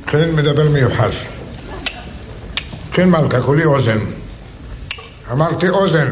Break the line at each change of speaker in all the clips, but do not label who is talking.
כן, מדבר מיוחד. כן, מלכה, כולי אוזן. אמרתי אוזן.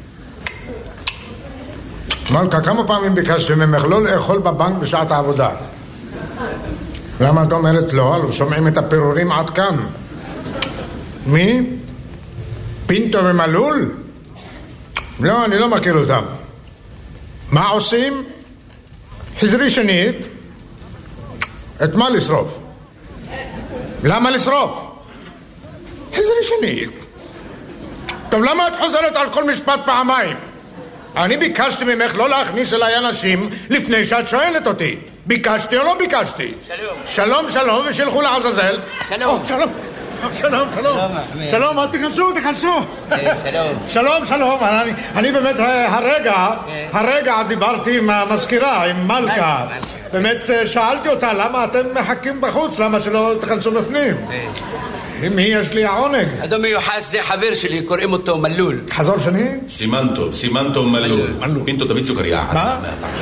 מלכה, כמה פעמים ביקשתי ממך לא לאכול בבנק בשעת העבודה? למה את אומרת לא? לא שומעים את הפירורים עד כאן. מי? פינטו ומלול? לא, אני לא מכיר אותם. מה עושים? חזרי שנית. את מה לשרוף? למה לשרוף? חזרי שנית. טוב, למה את חוזרת על כל משפט פעמיים? אני ביקשתי ממך לא להכניס אליי אנשים לפני שאת שואלת אותי. ביקשתי או לא ביקשתי? שלום. שלום, ושילכו לעזאזל.
שלום.
שלום. שלום, תכנסו. שלום. אני באמת הרגע דיברתי עם המזכירה, עם מלכה. באמת שאלתי אותה למה אתם מחכים בחוץ, למה שלא תכנסו בפנים. מי יש לי העונג?
אדון מיוחד, זה חבר שלי, קוראים אותו מלול.
חזור שני?
סימנטו מלול. פינטו תביא סוכריה.
מה?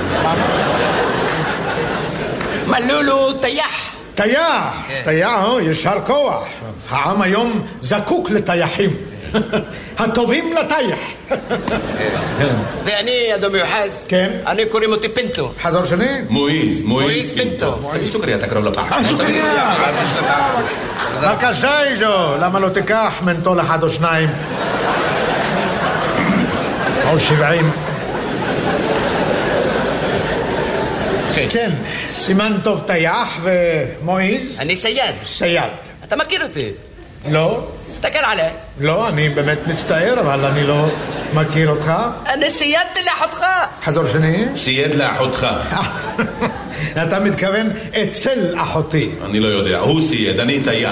מלול הוא טייח.
טייח, ישר כוח. העם היום זקוק לטייחים. הטובים לטייח.
ואני, אדון מיוחד, אני קוראים אותי פינטו.
חזור שני?
מואיז
פינטו.
תביא סוכריה, תקרוב לפח.
סוכריה. בבקשה, איזו. למה לא תיקח מנטול אחד או שניים? או 70. כן, סימן טוב טייח ומואיז.
אני סייד.
אתה
מכיר אותי?
לא.
תסתכל עליי.
לא, אני באמת מצטער, אבל אני לא מכיר אותך.
אני סיידתי לאחותך.
חזור שני?
סייד לאחותך.
אתה מתכוון אצל אחותי.
אני לא יודע, הוא סייד, אני טייח.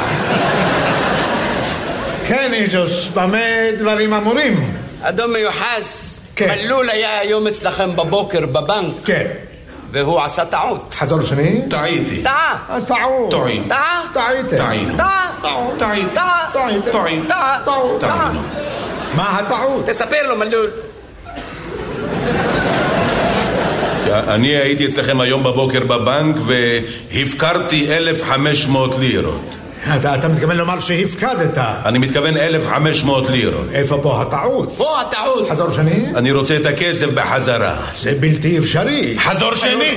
כן, איזוס, במה דברים אמורים?
אדון מיוחס, מלול היה היום אצלכם בבוקר בבנק.
כן.
והוא עשה טעות.
חזור שני?
טעיתי.
טעות. מה הטעות?
תספר לו מלול.
אני הייתי אצלכם היום בבוקר בבנק והפקרתי 1,500 לירות.
אתה מתכוון לומר שהפקדת?
אני מתכוון 1,500 לירות.
איפה פה הטעות?
פה הטעות.
חזור שני?
אני רוצה את הכסף בחזרה.
זה בלתי אפשרי.
חזור שני?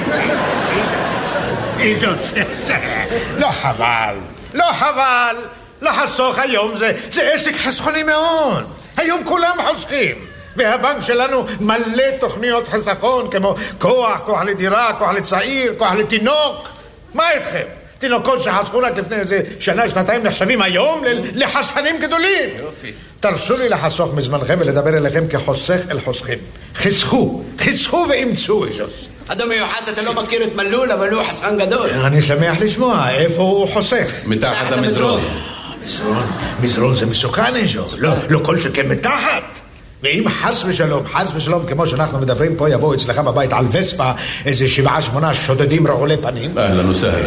לא חבל. לחסוך היום זה עסק חסכוני מאוד. היום כולם חוסכים. והבנק שלנו מלא תוכניות חסכון כמו כוח לדירה, כוח לצעיר, כוח לתינוק. מה איתכם? תינוקות שחסכו רק לפני איזה שנה, שנתיים נחשבים היום לחסכנים גדולים.
יופי.
תרשו לי לחסוך מזמנכם ולדבר אליכם כחוסך אל חוסכים. חסכו ואמצו איזוס.
אדון מיוחס, אתה לא מכיר את מלול, אבל הוא חסכן גדול.
אני שמח לשמוע. איפה הוא חוסך?
מתחת המזרון.
מזרון זה מסוכן איזוס. לא כל שכן מתחת. ואם חס ושלום, כמו שאנחנו מדברים פה, יבואו אצלך בבית על וספה איזה 7-8 שודדים רעולי פנים.
אהלן וסהלן.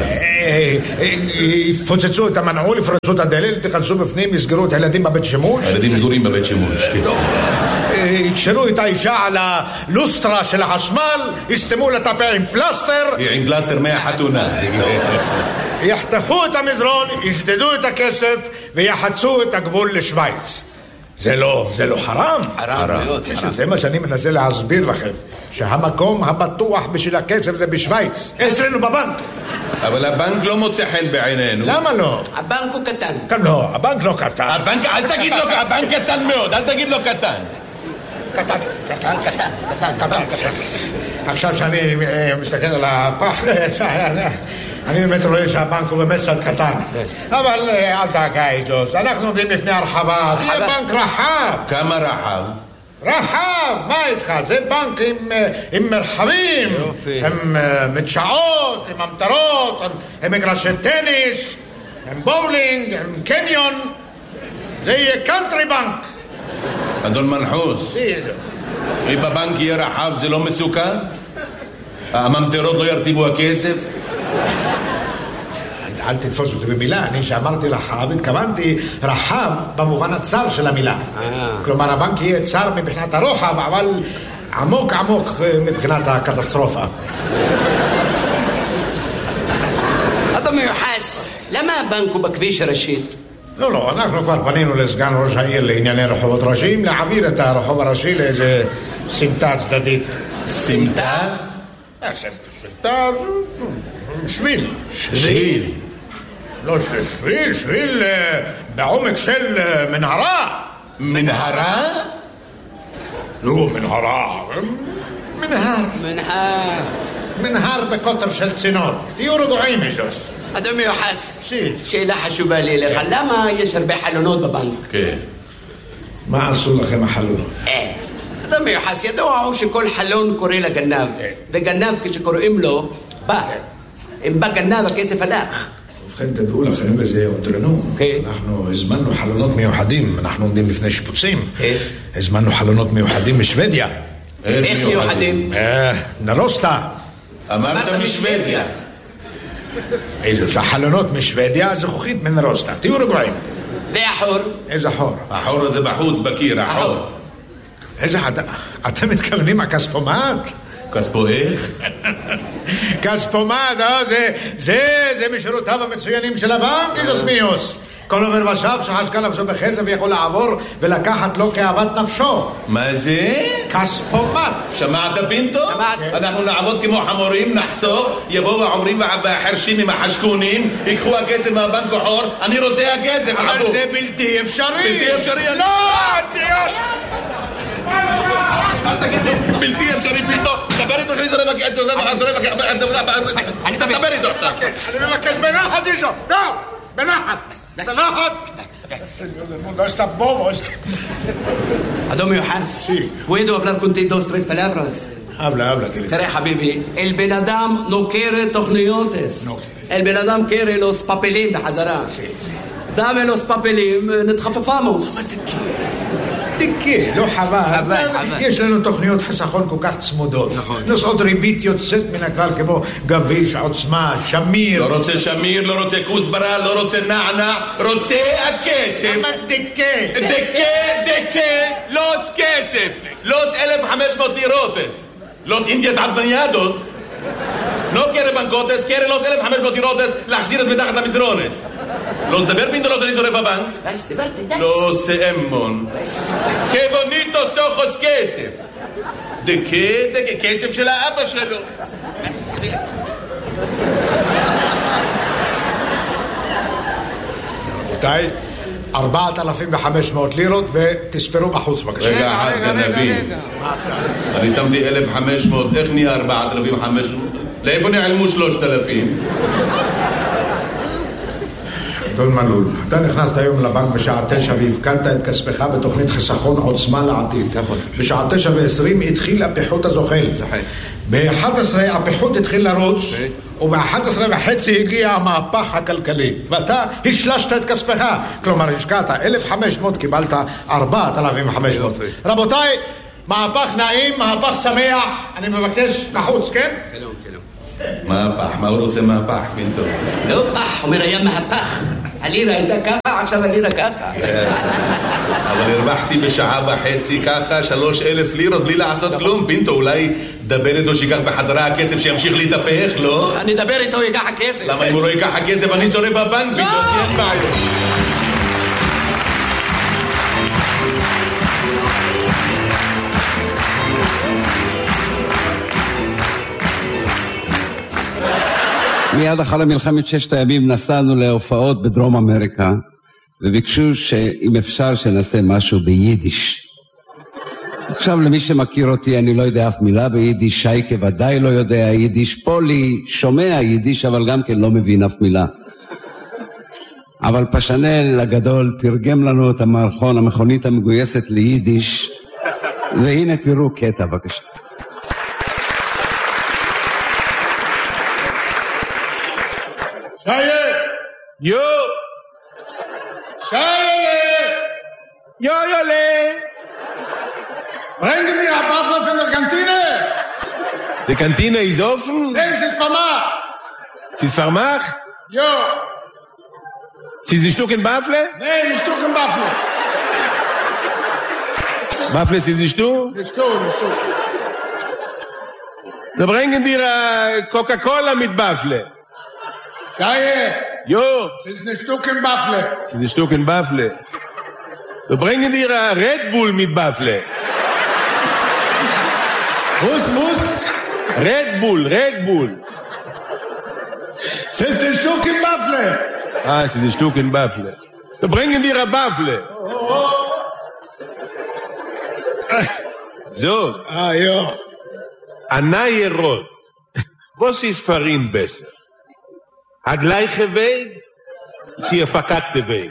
יפוצצו את המנעול, יפרצו את הדלת, תכנסו בפנים, יסגרו את הילדים בבית שימוש.
הילדים סגורים בבית שימוש.
יקשרו את האישה על הלוסטרה של החשמל, יסתמו לטפה עם פלסטר.
עם פלסטר מהחתונה.
יחתכו את המזרון, ישדדו את הכסף ויחצו את הגבול לשוויץ. זה לא חרם?
חרם.
זה מה שאני מנסה להסביר לכם, שהמקום הבטוח בשביל הכסף זה בשוויץ, אצלנו בבנק.
אבל הבנק לא מוצא חן בעינינו.
למה לא?
הבנק הוא קטן.
לא, הבנק לא קטן.
אל תגיד לו, הבנק קטן מאוד, אל תגיד לו קטן.
קטן.
עכשיו שאני מסתכל על הפח, אני באמת רואה שהבנק הוא באמת קצת קטן. אבל אל תעקע איתו, אנחנו עומדים לפני הרחבה. זה בנק רחב.
כמה רחב?
רחב, מה איתך? זה בנק עם מרחבים, עם מדשאות, עם המטרות, עם מגרשי טניס, עם בולינג, עם קניון. זה יהיה קאנטרי בנק.
אדון מנחוס, אם הבנק יהיה רחב זה לא מסוכן? הממטרות לא ירטיבו הכסף?
אל תתפוס אותי במילה, אני שאמרתי רחב, התכוונתי רחב במובן הצר של המילה. כלומר, הבנק יהיה צר מבחינת הרוחב, אבל עמוק מבחינת הקטסטרופה.
אדון מיוחס, למה הבנק הוא בכביש הראשי?
לא, אנחנו כבר פנינו לסגן ראש העיר לענייני רחובות ראשיים להעביר את הרחוב הראשי לאיזה סמטה צדדית.
סמטה?
סמטה, שביל.
שביל?
לא שביל בעומק של מנהרה.
מנהרה?
לא, מנהר בקוטר של צינור. תהיו רגועים איזוס.
אדון מיוחס, שאלה חשובה לי אליך, למה יש הרבה חלונות בבנק?
כן.
מה עשו לכם החלונות?
אדון מיוחס, ידוע הוא שכל חלון קורא לגנב, וגנב כשקוראים לו בא. אם בא גנב הכסף הלך.
ובכן תדעו לכם, וזה עודרנו, אנחנו הזמנו חלונות מיוחדים, אנחנו עומדים לפני שיפוצים, הזמנו חלונות מיוחדים משוודיה.
איך מיוחדים?
נרוסטה.
אמרת משוודיה.
איזו שהחלונות משוודיה, זכוכית מנרוסטה. תהיו רגועים.
והחור?
איזה חור?
החור הזה בחוץ, בקיר, החור.
איזה אתם מתכוונים הכספומט?
כספו איך?
כספומט, זה משורותיו המצוינים של הבנק, איזוס מיוס. כל עובר ושב שחשקה נפשו בחסד ויכול לעבור ולקחת לו כאוות נפשו.
מה זה?
כספומט.
שמעת פינטו? אנחנו נעבוד כמו חמורים, נחסוך, יבואו העוברים והחרשים עם החשקונים, ייקחו הכסף מהבנק החור, אני רוצה הכסף.
אבל זה בלתי אפשרי.
בלתי אפשרי?
לא!
בלתי אפשרי פינטו, דבר איתו שאני זורק אני דבר איתו עכשיו.
אני מבקש בנחת איתו, לא! בנחת! No está bobo.
Adón Miוחס, ¿puedo hablar contigo 2, 3 palabras?
Habla, querido.
תראה חביבי, el בן אדם no quiere תוכניותס. el בן אדם quiere los papelim בחזרה. dame los papelim, נתחפפמוס.
תקה, לא חבל. יש לנו תוכניות חסכון כל כך צמודות. נוסעות ריבית יוצאת מן הכלל כמו גביש, עוצמה, שמיר.
לא רוצה שמיר, לא רוצה כוסברה, לא רוצה נענה, רוצה הכסף.
אבל דקה.
לוס כסף. לוס 1,500 לירוטס. לוס אינדיאס עדבניאדוס. לא קרא בנקוטס, קרא לוס 1,500 לירוטס, להחזיר את מתחת למזרונס. לא תדבר פינטו, לא תניסו רפבן. לא סאמון. כבוניטו סוחוס כסף. דקה, כסף של האבא שלו.
רבותיי, 4,500 לירות ותספרו בחוץ בבקשה.
רגע, גנבים. אני שמתי 1,500, איך נהיה 4,500? לאיפה נעלמו 3,000?
אדון מלול, אתה נכנסת היום לבנק בשעה 9 והפקדת את כספך בתוכנית חיסכון עוצמה לעתיד. בשעה 9:20 התחיל הפיחות הזוחל. ב-11 הפיחות התחיל לרוץ, וב-11:30 הגיע המהפך הכלכלי, ואתה השלשת את כספך. כלומר, השקעת 1,500, קיבלת 4,500. רבותיי, מהפך נעים, מהפך שמח. אני מבקש בחוץ, כן?
שלום.
מהפך, מה הוא רוצה מהפך, פינטו?
לא פח, אומר היה מהפך. הלירה הייתה ככה, עכשיו הלירה ככה.
אבל הרווחתי בשעה וחצי ככה 3,000 לירות בלי לעשות כלום. פינטו, אולי דבר איתו שיקח בחזרה הכסף שימשיך להתהפך, לא?
אני אדבר איתו, ייקח הכסף.
למה אם הוא לא ייקח הכסף אני שורף בבנק? פינטו, תהיה בעיות.
מיד אחרי מלחמת 6 הימים נסענו להופעות בדרום אמריקה, וביקשו שאם אפשר שנעשה משהו ביידיש. עכשיו למי שמכיר אותי, אני לא יודע אף מילה ביידיש, שייקה ודאי לא יודע יידיש, פולי שומע יידיש אבל גם כן לא מבין אף מילה. אבל פשנל הגדול תרגם לנו את המערכון, המכונית המגויסת ליידיש, והנה תראו קטע בבקשה.
Jo!
Jojole! Bring mir ein Waffel von der Kantine!
Die Kantine ist offen?
Nein, sie ist vermacht!
Sie ist vermacht?
Jo!
Sie ist ein Stück in Waffle?
Nein, ein Stück in Waffle!
Waffle ist nicht du?
Nicht du.
Wir bringen dir Coca-Cola mit Waffle.
Scheiße!
Jo,
Es ist ein Stück in Baffle.
das ist ein Stück in Baffle. Wir bringen dir ein Red Bull mit Baffle.
Was?
Red Bull.
Es ist ein Stück in Baffle.
Ah, es ist ein Stück in Baffle. Wir bringen dir ein Baffle. So,
Ah, ja.
ein neuer Rot. Was ist für ihn besser? Der gleiche Weg? Sie ein verkackter Weg.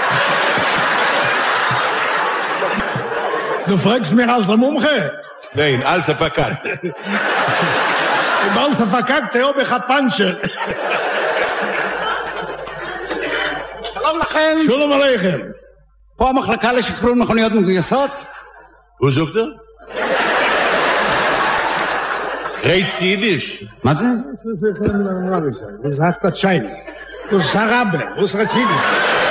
Du fragst mich als Mumche.
Nein, alles ein verkackt.
Im alles verkackt, ob ich ein Pancher.
שלום לכם,
Shalom Aleichem.
פה המחלקה לשחרור מכוניות מגויסות.
Wo sagt er? Reit Jiddisch.
מה זה?
Was sagt das Scheine? Was ist Arabe? Was ist Sidi?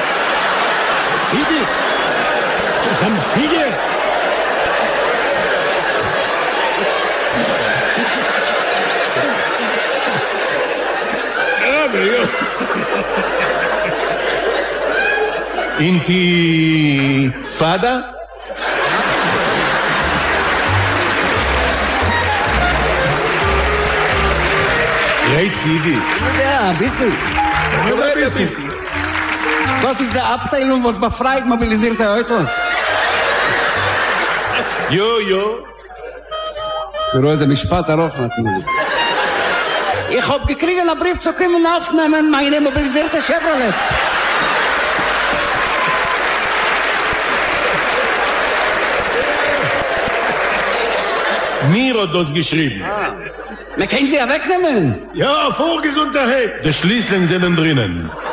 Sidi? Was haben Sidi? Arabe, ja.
Intifada? Reit Jiddisch.
Ja, bisschen. Das ist der Abteilung, was befreit mobilisierte Autos.
Jo.
תראו איזה משפט ארוך נתנו לי. Ich hab gekriegt einen Brief zu kommen aufnehmen, meine mobilisierte Chevrolet.
Mir hat das geschrieben.
Wir können sie ja wegnehmen.
Ja, vorgesund daheim.
Die Schließlinge sind drinnen.